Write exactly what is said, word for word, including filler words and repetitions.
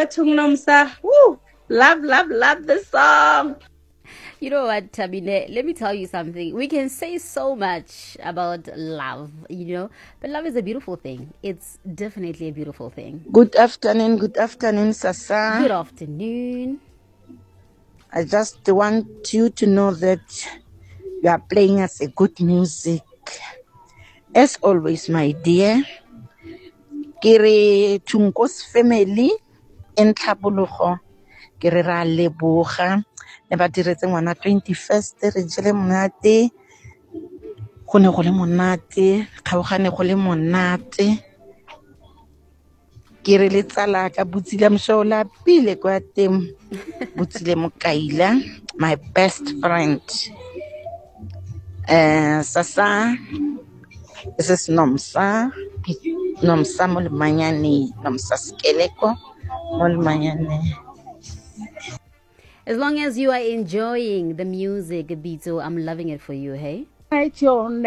bathong Nomsa. Woo! Love, love, love the song. You know what, Tabine? Let me tell you something. We can say so much about love, you know, but love is a beautiful thing. It's definitely a beautiful thing. Good afternoon, good afternoon, Sasa. Good afternoon. I just want you to know that you are playing us a good music. As always, my dear, Kiri Tunkos family in Tlhabologo, Kiri ra leboga le ba diretse ngwana twenty-first re jele monate go ne go le monate kgaogane go le monate ke re le tsala ka Butsile Mshola pile kwa teng Butsile Mokaila, my best friend. Uh, Sasa, this is Nomsa, Nomsa Molmanyani, Nomsa Skeleko, Molmanyani. As long as you are enjoying the music, Bito, I'm loving it for you, hey? Write your